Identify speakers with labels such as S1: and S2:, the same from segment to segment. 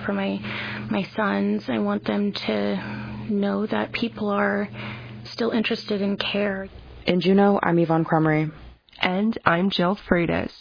S1: for my sons. I want them to know that people are still interested in care.
S2: In Juneau, I'm Yvonne Crummery.
S3: And I'm Jill Freitas.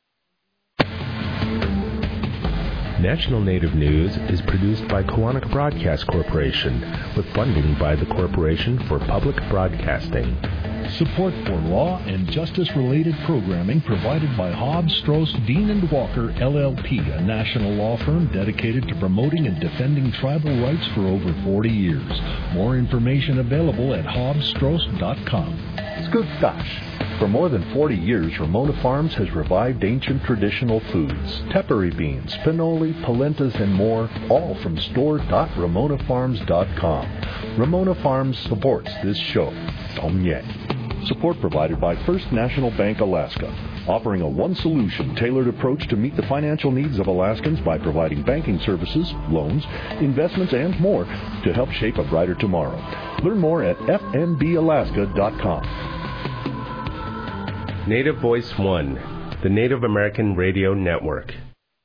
S4: National Native News is produced by Koahnic Broadcast Corporation with funding by the Corporation for Public Broadcasting.
S5: Support for law and justice-related programming provided by Hobbs, Strauss, Dean & Walker, LLP, a national law firm dedicated to promoting and defending tribal rights for over 40 years. More information available at hobbsstrauss.com.
S6: Scootstash. For more than 40 years, Ramona Farms has revived ancient traditional foods. Tepary beans, pinoli, polentas, and more, all from store.ramonafarms.com. Ramona Farms supports this show. Tom Yang. Support provided by First National Bank Alaska, offering a one-solution tailored approach to meet the financial needs of Alaskans by providing banking services, loans, investments, and more to help shape a brighter tomorrow. Learn more at fnbalaska.com.
S4: Native Voice One, the Native American Radio Network.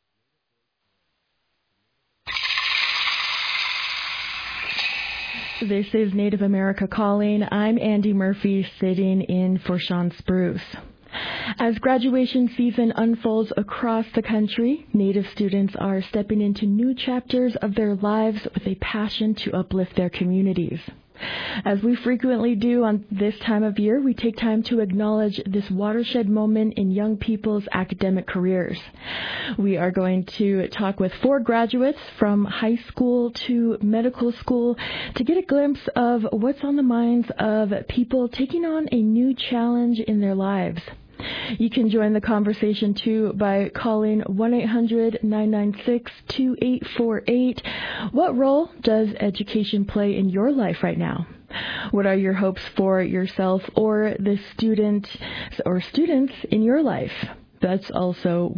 S7: This is Native America Calling. I'm Andy Murphy, sitting in for Sean Spruce. As graduation season unfolds across the country, Native students are stepping into new chapters of their lives with a passion to uplift their communities. As we frequently do on this time of year, we take time to acknowledge this watershed moment in young people's academic careers. We are going to talk with 4 graduates from high school to medical school to get a glimpse of what's on the minds of people taking on a new challenge in their lives. You can join the conversation, too, by calling 1-800-996-2848. What role does education play in your life right now? What are your hopes for yourself or the students in your life? That's also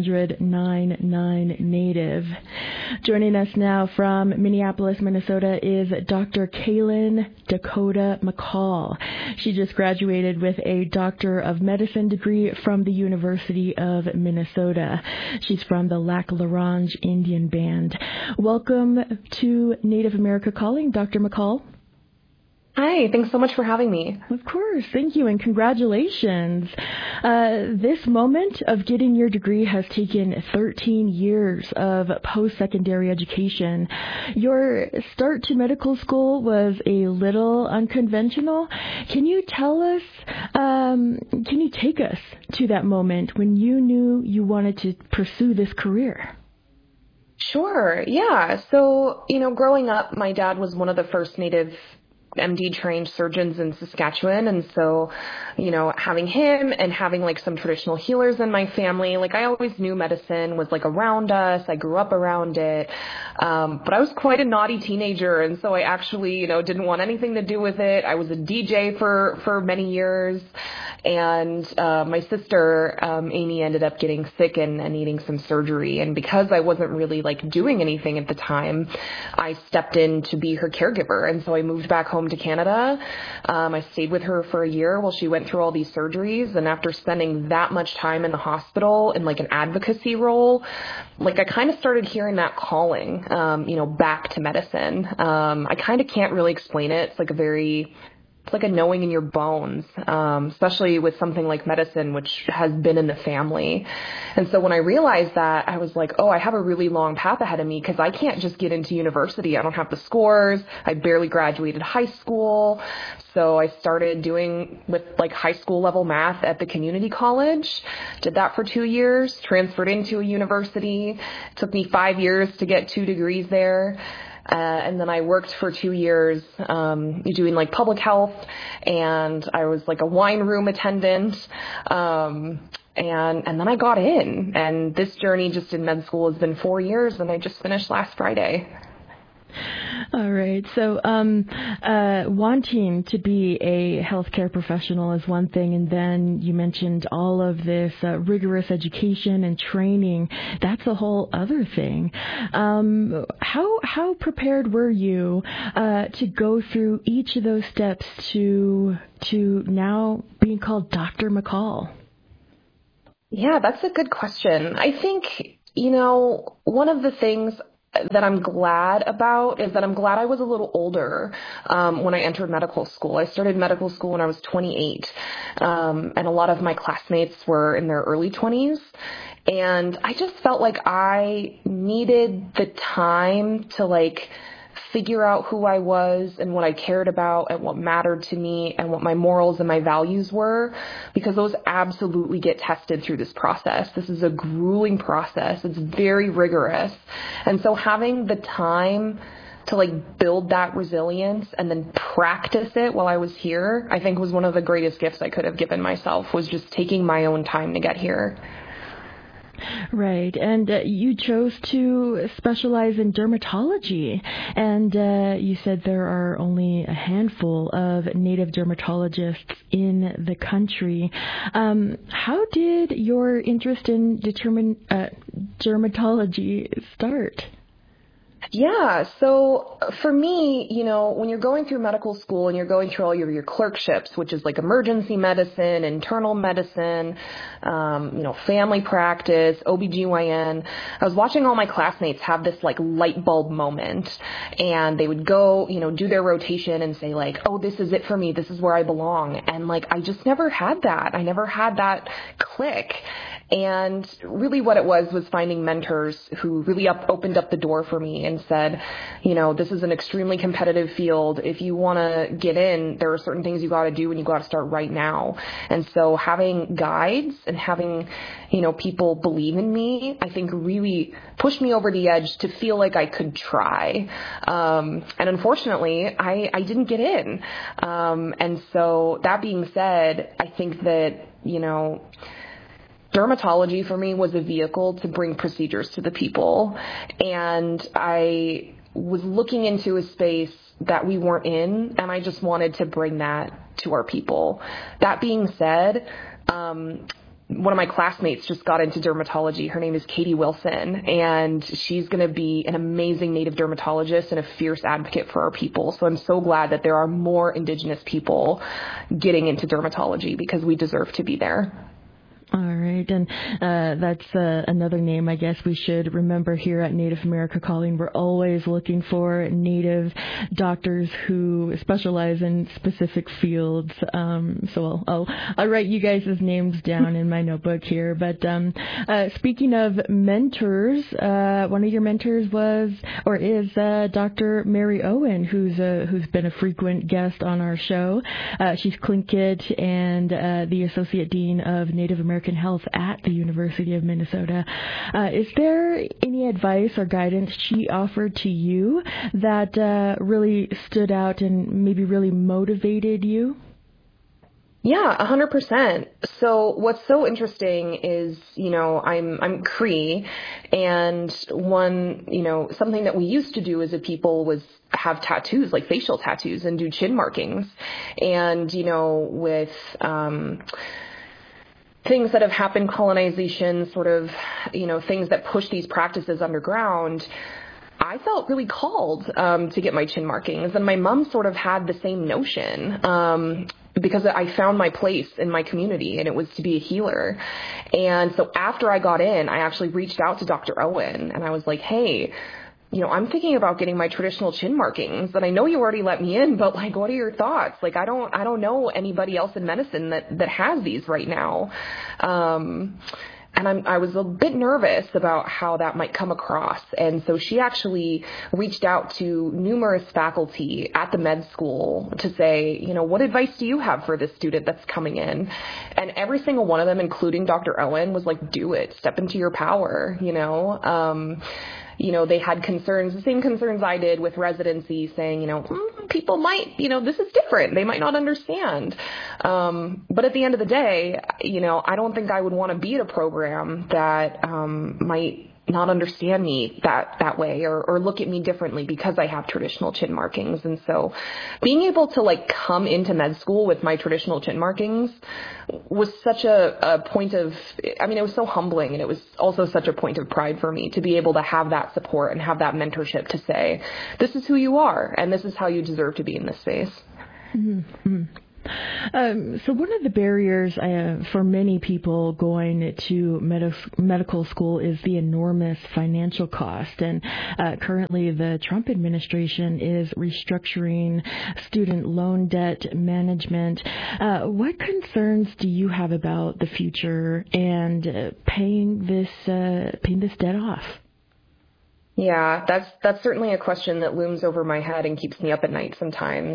S7: 1-800-99-NATIVE. Joining us now from Minneapolis, Minnesota is Dr. Kaylin Dakota McCall. She just graduated with a Doctor of Medicine degree from the University of Minnesota. She's from the Lac La Ronge Indian Band. Welcome to Native America Calling, Dr. McCall.
S8: Hi, thanks so much for having me.
S7: Of course, thank you, and congratulations. This moment of getting your degree has taken 13 years of post-secondary education. Your start to medical school was a little unconventional. Can you tell us, can you take us to that moment when you knew you wanted to pursue this career?
S8: Sure, yeah. So, growing up, my dad was one of the first Native MD trained surgeons in Saskatchewan. And so, having him and having some traditional healers in my family, I always knew medicine was around us. I grew up around it. But I was quite a naughty teenager. And so I actually, didn't want anything to do with it. I was a DJ for many years. And my sister, Amy, ended up getting sick and needing some surgery. And because I wasn't really doing anything at the time, I stepped in to be her caregiver. And so I moved back home to Canada. I stayed with her for a year while she went through all these surgeries. And after spending that much time in the hospital in an advocacy role, I kind of started hearing that calling, back to medicine. I kind of can't really explain it. It's like a knowing in your bones, especially with something like medicine, which has been in the family. And so when I realized that, I was like, I have a really long path ahead of me because I can't just get into university. I don't have the scores. I barely graduated high school. So I started doing with high school level math at the community college, did that for 2 years, transferred into a university. It took me 5 years to get 2 degrees there. And then I worked for 2 years doing public health, and I was a wine room attendant. And then I got in, and this journey just in med school has been 4 years, and I just finished last Friday.
S7: All right. So wanting to be a healthcare professional is one thing, and then you mentioned all of this rigorous education and training. That's a whole other thing. How prepared were you to go through each of those steps to now being called Dr. McCall?
S8: Yeah, that's a good question. I think, one of the things that I'm glad about is that I'm glad I was a little older when I entered medical school. I started medical school when I was 28, and a lot of my classmates were in their early 20s. And I just felt like I needed the time to figure out who I was and what I cared about and what mattered to me and what my morals and my values were, because those absolutely get tested through this process. This is a grueling process. It's very rigorous. And so having the time to build that resilience and then practice it while I was here, I think was one of the greatest gifts I could have given myself, was just taking my own time to get here.
S7: Right, and you chose to specialize in dermatology, and you said there are only a handful of Native dermatologists in the country. How did your interest in dermatology start?
S8: Yeah. So for me, when you're going through medical school and you're going through all your clerkships, which is emergency medicine, internal medicine, family practice, OBGYN, I was watching all my classmates have this light bulb moment, and they would go, do their rotation and say oh, this is it for me. This is where I belong. And I just never had that. I never had that click. And really what it was finding mentors who really opened up the door for me and said, this is an extremely competitive field. If you want to get in, there are certain things you got to do and you got to start right now. And so having guides and having, people believe in me, I think really pushed me over the edge to feel like I could try. And unfortunately, I didn't get in. And so that being said, I think that, dermatology for me was a vehicle to bring procedures to the people. And I was looking into a space that we weren't in, and I just wanted to bring that to our people. That being said, one of my classmates just got into dermatology. Her name is Katie Wilson, and she's going to be an amazing Native dermatologist and a fierce advocate for our people. So I'm so glad that there are more Indigenous people getting into dermatology, because we deserve to be there.
S7: All right, and that's another name I guess we should remember here at Native America Calling. We're always looking for Native doctors who specialize in specific fields. So I'll write you guys' names down in my notebook here. But speaking of mentors, one of your mentors is Dr. Mary Owen, who's been a frequent guest on our show. She's Tlingit and the Associate Dean of Native American Health at the University of Minnesota. Is there any advice or guidance she offered to you that really stood out and maybe really motivated you?
S8: Yeah, 100%. So what's so interesting is, I'm Cree, and something that we used to do as a people was have tattoos, like facial tattoos, and do chin markings. And, with, things that have happened, colonization, sort of, things that push these practices underground, I felt really called to get my chin markings. And my mom sort of had the same notion because I found my place in my community, and it was to be a healer. And so after I got in, I actually reached out to Dr. Owen, and I was like, hey, I'm thinking about getting my traditional chin markings, and I know you already let me in, but what are your thoughts? I don't know anybody else in medicine that has these right now. And I was a bit nervous about how that might come across. And so she actually reached out to numerous faculty at the med school to say, what advice do you have for this student that's coming in? And every single one of them, including Dr. Owen, was like, do it, step into your power, they had concerns, the same concerns I did with residency, saying, people might, this is different. They might not understand. But at the end of the day, I don't think I would want to be at a program that might not understand me that way or look at me differently because I have traditional chin markings. And so being able to come into med school with my traditional chin markings was such a point of, it was so humbling, and it was also such a point of pride for me to be able to have that support and have that mentorship to say, this is who you are and this is how you deserve to be in this space.
S7: Mm-hmm. So one of the barriers for many people going to medical school is the enormous financial cost. And currently the Trump administration is restructuring student loan debt management. What concerns do you have about the future and paying this debt off?
S8: Yeah, that's certainly a question that looms over my head and keeps me up at night sometimes.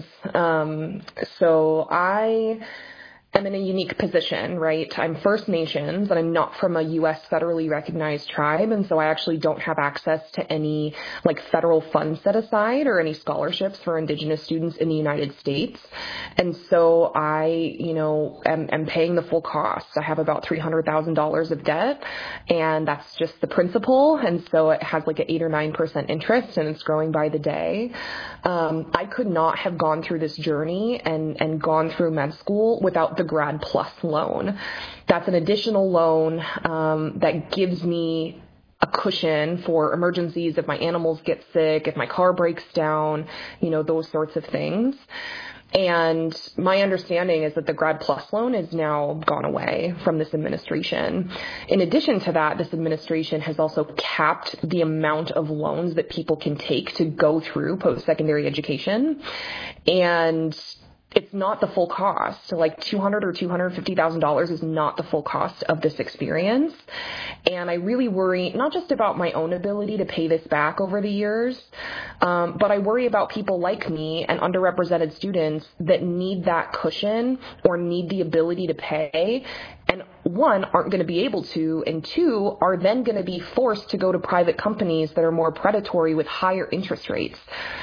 S8: So I am in a unique position, right? I'm First Nations, and I'm not from a U.S. federally recognized tribe, and so I actually don't have access to any federal funds set aside or any scholarships for Indigenous students in the United States. And so I, am paying the full cost. I have about $300,000 of debt, and that's just the principal. And so it has an 8 or 9% interest, and it's growing by the day. I could not have gone through this journey and gone through med school without the Grad Plus loan. That's an additional loan that gives me a cushion for emergencies if my animals get sick, if my car breaks down, those sorts of things. And my understanding is that the Grad Plus loan is now gone away from this administration. In addition to that, this administration has also capped the amount of loans that people can take to go through post-secondary education. And it's not the full cost. $200,000 or $250,000 is not the full cost of this experience. And I really worry not just about my own ability to pay this back over the years, but I worry about people like me and underrepresented students that need that cushion or need the ability to pay. And one, aren't going to be able to, and two, are then going to be forced to go to private companies that are more predatory with higher interest rates.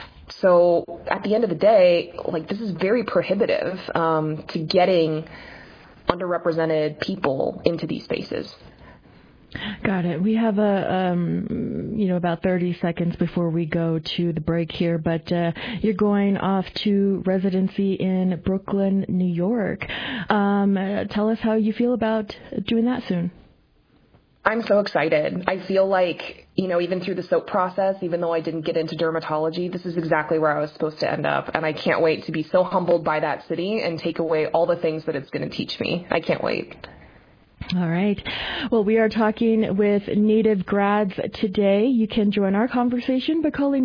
S8: So at the end of the day, this is very prohibitive to getting underrepresented people into these spaces.
S7: Got it. We have about 30 seconds before we go to the break here, but you're going off to residency in Brooklyn, New York. Tell us how you feel about doing that soon.
S8: I'm so excited. I feel like, even through the SOAP process, even though I didn't get into dermatology, this is exactly where I was supposed to end up. And I can't wait to be so humbled by that city and take away all the things that it's going to teach me. I can't wait.
S7: All right. Well, we are talking with Native grads today. You can join our conversation by calling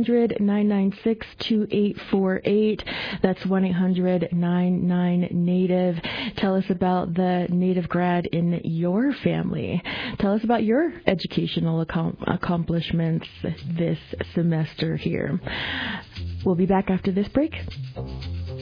S7: 1-800-996-2848. That's 1-800-99-NATIVE. Tell us about the Native grad in your family. Tell us about your educational accomplishments this semester here. We'll be back after this break.